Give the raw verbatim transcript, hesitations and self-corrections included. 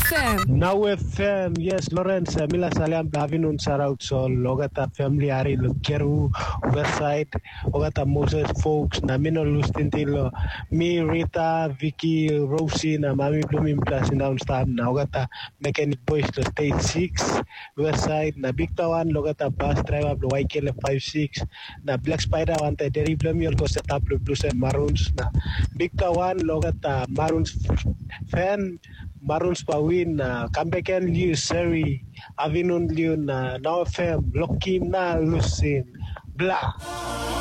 F M. Now F M, yes, Lawrence, uh, Mila Salam, Davinun Saraut Sol, Logata family Ari Lukeru, Westside, Ogata Moses folks, Namino Lustintilo, me, Rita, Vicky, Rosie, na Mami Blooming Plus in Downstam, Ogata Mechanic Boys to State six, Westside, na Victor one, Logata bus driver, the Y K L five six, na Black Spider one, the Derry Blumio, go set up the Blues and Maroons, na Victor one, Logata Maroons fan. Maroons Pawin na Kambeken Liu Seri Avinun Liu na Now F M Lokim na Lusin Blah